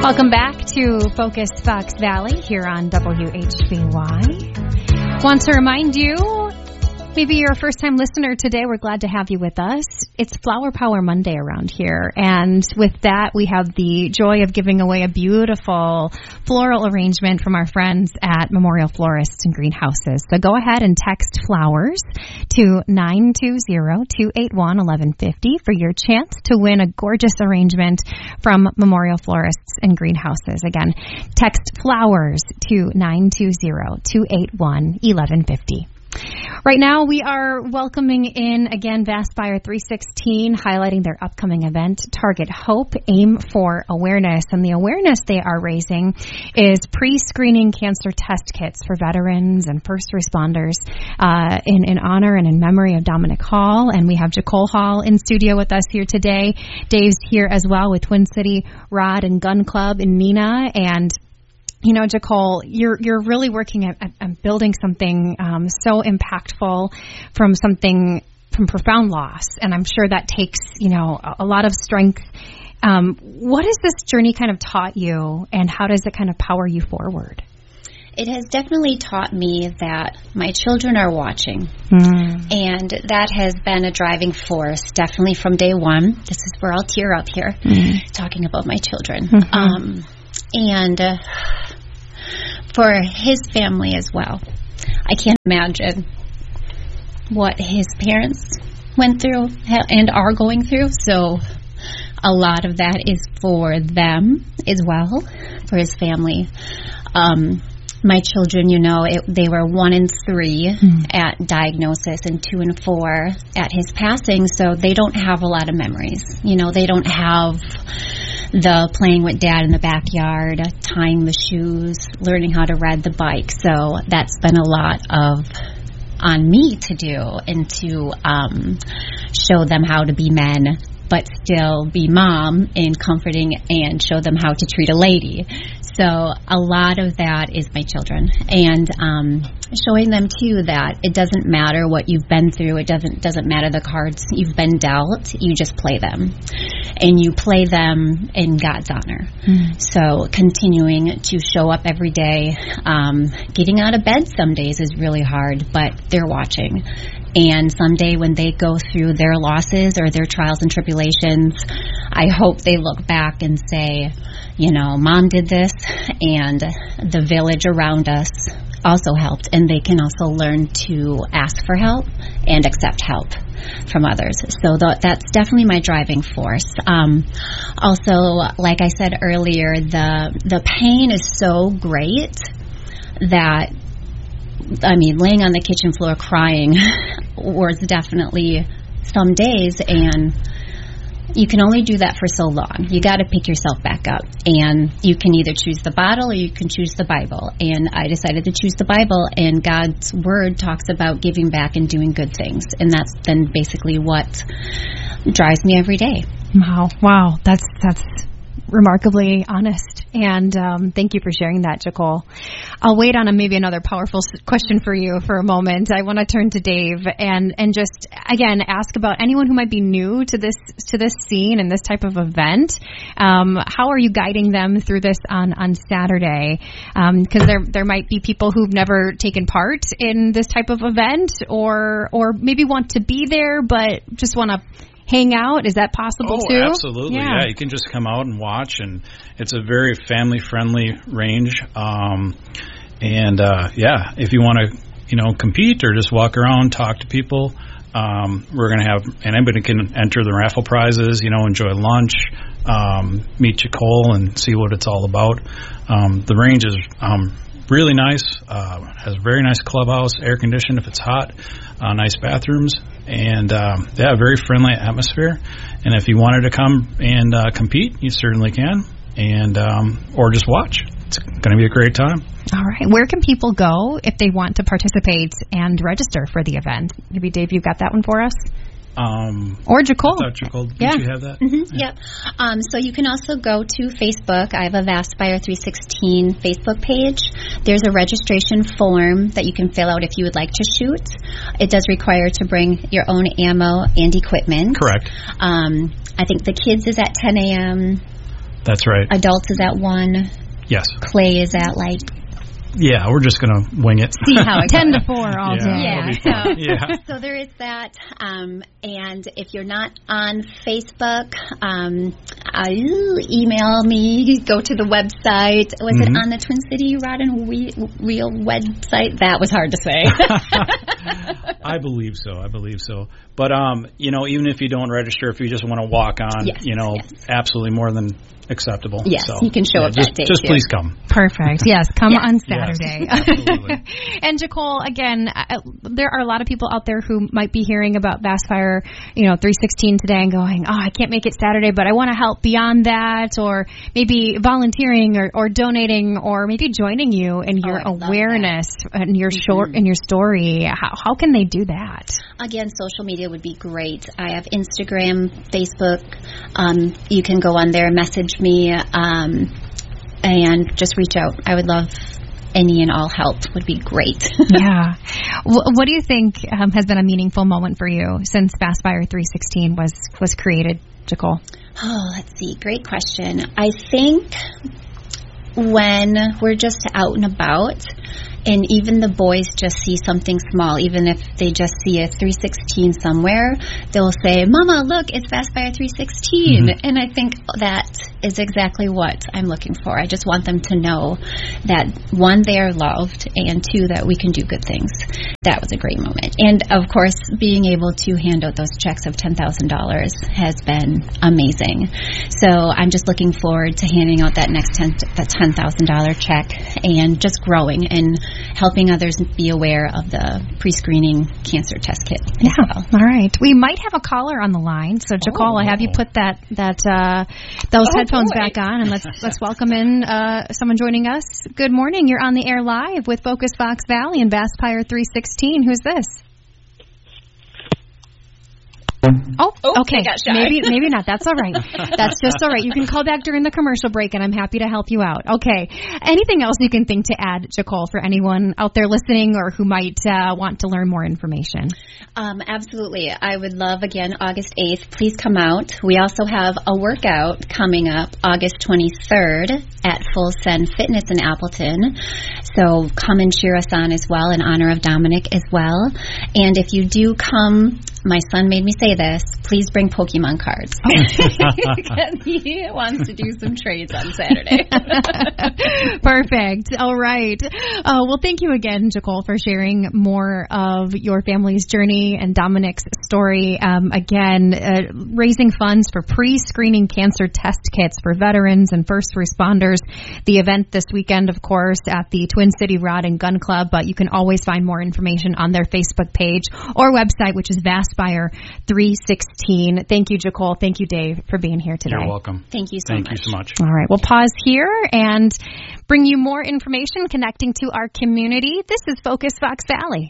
Welcome back to Focus Fox Valley here on WHBY. Want to remind you, maybe you're a first-time listener today, we're glad to have you with us. It's Flower Power Monday around here, and with that, we have the joy of giving away a beautiful floral arrangement from our friends at Memorial Florists and Greenhouses. So go ahead and text flowers to 920-281-1150 for your chance to win a gorgeous arrangement from Memorial Florists and Greenhouses. Again, text flowers to 920-281-1150. Right now, we are welcoming in, again, Vastbuyer 316, highlighting their upcoming event, Target Hope, Aim for Awareness. And the awareness they are raising is pre-screening cancer test kits for veterans and first responders in honor and in memory of Dominic Hall. And we have Jacole Hall in studio with us here today. Dave's here as well with Twin City Rod and Gun Club in Neenah. And you know, Jacole, you're really working at building something so impactful from profound loss, and I'm sure that takes, you know, a lot of strength. What has this journey kind of taught you, and how does it kind of power you forward? It has definitely taught me that my children are watching, and that has been a driving force, definitely from day one. This is where I'll tear up here, talking about my children. And for his family as well. I can't imagine what his parents went through and are going through. So a lot of that is for them as well, for his family. My children, you know, they were 1 and 3 at diagnosis and 2 and 4 at his passing. So they don't have a lot of memories. You know, they don't have the playing with dad in the backyard, tying the shoes, learning how to ride the bike. So that's been a lot on me to do, and to show them how to be men, but still be mom, and comforting and show them how to treat a lady. So a lot of that is my children, and showing them too that it doesn't matter what you've been through. It doesn't matter the cards you've been dealt. You just play them, and you play them in God's honor. So continuing to show up every day, getting out of bed some days is really hard, but they're watching. And someday when they go through their losses or their trials and tribulations, I hope they look back and say, you know, Mom did this, and the village around us also helped, and they can also learn to ask for help and accept help from others. So that's definitely my driving force. Also, like I said earlier, the pain is so great that, I mean, laying on the kitchen floor crying was definitely some days, and you can only do that for so long. You got to pick yourself back up, and you can either choose the bottle or you can choose the Bible. And I decided to choose the Bible, and God's Word talks about giving back and doing good things, and that's then basically what drives me every day. Wow, that's remarkably honest, and thank you for sharing that, Jacole. I'll wait on maybe another powerful question for you for a moment. I want to turn to Dave and just again ask about anyone who might be new to this scene and this type of event. How are you guiding them through this on Saturday? Because there might be people who've never taken part in this type of event, or maybe want to be there but just want to hang out. Is that possible too? Oh, absolutely. Yeah, you can just come out and watch, and it's a very family-friendly range. If you want to, compete or just walk around, talk to people, we're going to have, and anybody can enter the raffle prizes, enjoy lunch, meet Jacole and see what it's all about. The range is really nice, has a very nice clubhouse, air conditioned if it's hot, nice bathrooms, and very friendly atmosphere. And if you wanted to come and compete, you certainly can, and or just watch. It's going to be a great time. All right. Where can people go if they want to participate and register for the event? Maybe, Dave, you've got that one for us? Or Jacole. Jacole, yeah. Did you have that? Mm-hmm. Yeah. So you can also go to Facebook. I have a Vastbuyer 316 Facebook page. There's a registration form that you can fill out if you would like to shoot. It does require to bring your own ammo and equipment. Correct. I think the kids is at 10 a.m. That's right. Adults is at 1. Yes. Clay is at like... Yeah, we're just going to wing it. See how it 10 to 4 all day. Yeah. So there is that. And if you're not on Facebook, email me. Go to the website. Was it on the Twin City Rod and Reel website? That was hard to say. I believe so. But, even if you don't register, if you just want to walk on, absolutely more than acceptable. Yes, so, you can show up that day. Just please come. Perfect. Yes, come on Saturday. Yes, absolutely. And Jacole, again, there are a lot of people out there who might be hearing about Vastfire, 316 today and going, I can't make it Saturday, but I want to help beyond that, or maybe volunteering or donating, or maybe joining you in your awareness and your in your story. How can they do that? Again, social media would be great. I have Instagram, Facebook. You can go on there, message me, and just reach out. I would love any and all help would be great. Yeah. What do you think has been a meaningful moment for you since Vastfire 316 was created, Jacole? Oh, let's see. Great question. I think when we're just out and about, and even the boys just see something small, even if they just see a 316 somewhere, they'll say, Mama, look, it's Vastfire 316. And I think that is exactly what I'm looking for. I just want them to know that, 1, they are loved, and 2, that we can do good things. That was a great moment. And, of course, being able to hand out those checks of $10,000 has been amazing. So I'm just looking forward to handing out that next $10,000 check and just growing and helping others be aware of the pre-screening cancer test kit. Yeah. Well. All right. We might have a caller on the line. So, Jacole, I have you put those headphones back on, and let's welcome in someone joining us. Good morning. You're on the air live with Focus Fox Valley and Vastfire 316. Who's this? Oh, okay. Maybe not. That's all right. That's just all right. You can call back during the commercial break, and I'm happy to help you out. Okay. Anything else you can think to add, Jacole, for anyone out there listening or who might want to learn more information? Absolutely. I would love, again, August 8th. Please come out. We also have a workout coming up August 23rd at Full Send Fitness in Appleton. So come and cheer us on as well in honor of Dominic as well. And if you do come, my son made me say this, please bring Pokemon cards. Because he wants to do some trades on Saturday. Perfect. All right. Well, thank you again, Jacole, for sharing more of your family's journey and Dominic's story. Raising funds for pre-screening cancer test kits for veterans and first responders. The event this weekend, of course, at the Twin City Rod and Gun Club, but you can always find more information on their Facebook page or website, which is Vastfire 316. Thank you, Jacole. Thank you, Dave, for being here today. You're welcome. Thank you so much. All right. We'll pause here and bring you more information connecting to our community. This is Focus Fox Valley.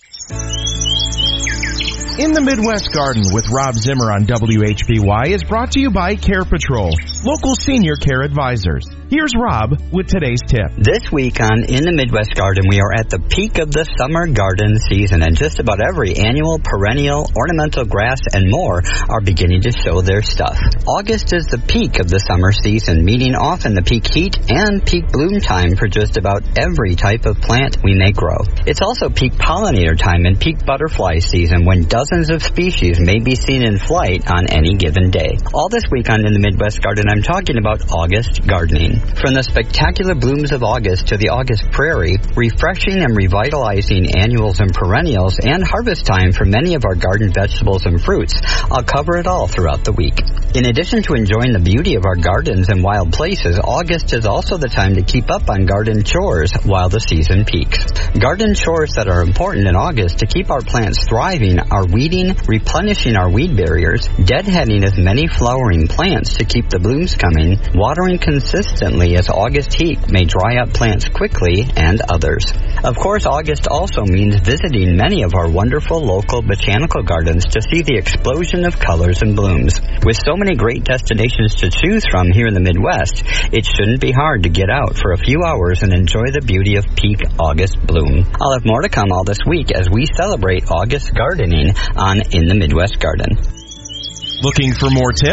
In the Midwest Garden with Rob Zimmer on WHBY is brought to you by Care Patrol, local senior care advisors. Here's Rob with today's tip. This week on In the Midwest Garden, we are at the peak of the summer garden season, and just about every annual, perennial, ornamental grass, and more are beginning to show their stuff. August is the peak of the summer season, meaning often the peak heat and peak bloom time for just about every type of plant we may grow. It's also peak pollinator time and peak butterfly season, when dozens of species may be seen in flight on any given day. All this week on In the Midwest Garden, I'm talking about August gardening. From the spectacular blooms of August to the August prairie, refreshing and revitalizing annuals and perennials, and harvest time for many of our garden vegetables and fruits, I'll cover it all throughout the week. In addition to enjoying the beauty of our gardens and wild places, August is also the time to keep up on garden chores while the season peaks. Garden chores that are important in August to keep our plants thriving are weeding, replenishing our weed barriers, deadheading as many flowering plants to keep the blooms coming, watering consistently as August heat may dry up plants quickly, and others. Of course, August also means visiting many of our wonderful local botanical gardens to see the explosion of colors and blooms. With so many great destinations to choose from here in the Midwest, it shouldn't be hard to get out for a few hours and enjoy the beauty of peak August bloom. I'll have more to come all this week as we celebrate August gardening on In the Midwest Garden. Looking for more tips?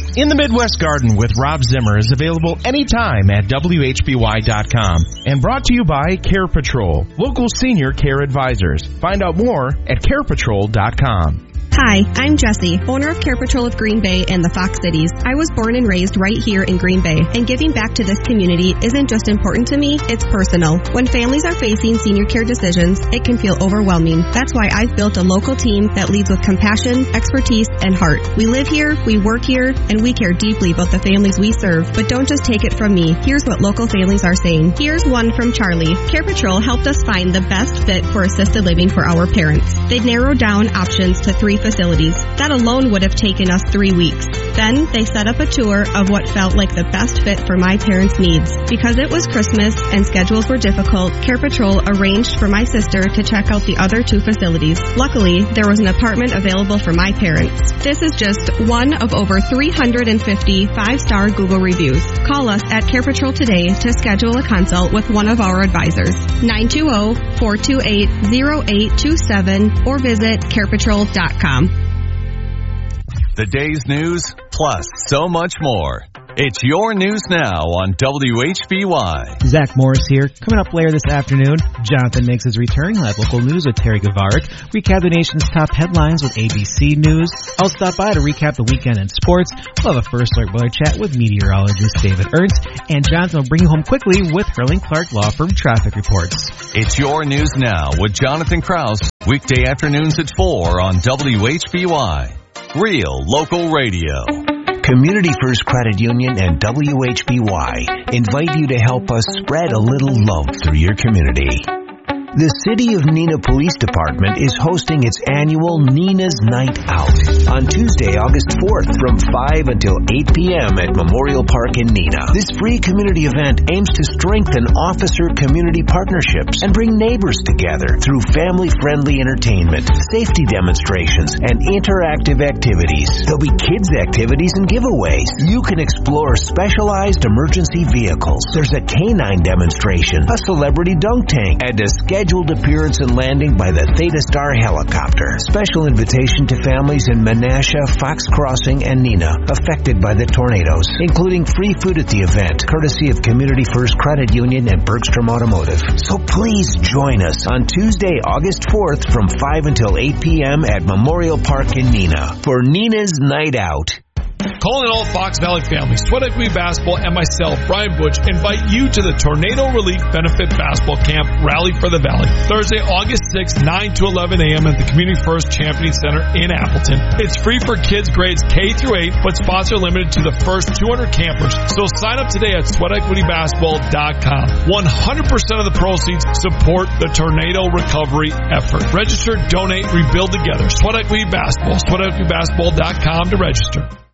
In the Midwest Garden with Rob Zimmer is available anytime at WHBY.com and brought to you by Care Patrol, local senior care advisors. Find out more at carepatrol.com. Hi, I'm Jessie, owner of Care Patrol of Green Bay and the Fox Cities. I was born and raised right here in Green Bay, and giving back to this community isn't just important to me, it's personal. When families are facing senior care decisions, it can feel overwhelming. That's why I've built a local team that leads with compassion, expertise, and heart. We live here, we work here, and we care deeply about the families we serve. But don't just take it from me. Here's what local families are saying. Here's one from Charlie. Care Patrol helped us find the best fit for assisted living for our parents. They narrowed down options to 3 facilities. That alone would have taken us 3 weeks. Then they set up a tour of what felt like the best fit for my parents' needs. Because it was Christmas and schedules were difficult, Care Patrol arranged for my sister to check out the other 2 facilities. Luckily, there was an apartment available for my parents. This is just one of over 350 5-star Google reviews. Call us at Care Patrol today to schedule a consult with one of our advisors. 920-428-0827 or visit carepatrol.com. The day's news, plus so much more. It's your news now on WHBY. Zach Morris here. Coming up later this afternoon, Jonathan makes his return. He'll have local news with Terry Gavaric. Recap the nation's top headlines with ABC News. I'll stop by to recap the weekend in sports. We'll have a First Alert weather chat with meteorologist David Ernst. And Jonathan will bring you home quickly with Hurling Clark Law Firm traffic reports. It's your news now with Jonathan Krause. Weekday afternoons at 4 on WHBY. Real local radio. Community First Credit Union and WHBY invite you to help us spread a little love through your community. The City of Neenah Police Department is hosting its annual Neenah's Night Out on Tuesday, August 4th from 5 until 8 p.m. at Memorial Park in Neenah. This free community event aims to strengthen officer-community partnerships and bring neighbors together through family-friendly entertainment, safety demonstrations, and interactive activities. There'll be kids' activities and giveaways. You can explore specialized emergency vehicles. There's a canine demonstration, a celebrity dunk tank, and a scheduled appearance and landing by the Theta Star helicopter. Special invitation to families in Menasha, Fox Crossing, and Neenah affected by the tornadoes, including free food at the event, courtesy of Community First Credit Union and Bergstrom Automotive. So please join us on Tuesday, August 4th from 5 until 8 p.m. at Memorial Park in Neenah for Neenah's Night Out. Calling all Fox Valley families, Sweat Equity Basketball and myself, Brian Butch, invite you to the Tornado Relief Benefit Basketball Camp Rally for the Valley. Thursday, August 6th, 9 to 11 a.m. at the Community First Championing Center in Appleton. It's free for kids grades K through 8, but spots are limited to the first 200 campers. So sign up today at sweatequitybasketball.com. 100% of the proceeds support the tornado recovery effort. Register, donate, rebuild together. Sweat Equity Basketball. SweatEquityBasketball.com to register.